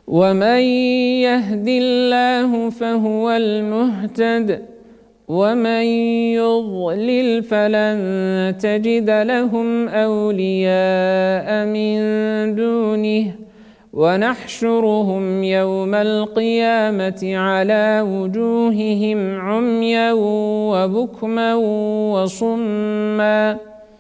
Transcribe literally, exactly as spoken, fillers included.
ومن يهد الله فهو المهتد ومن يضلل فلن تجد لهم أولياء من دونه ونحشرهم يوم القيامة على وجوههم عميا وبكما وصما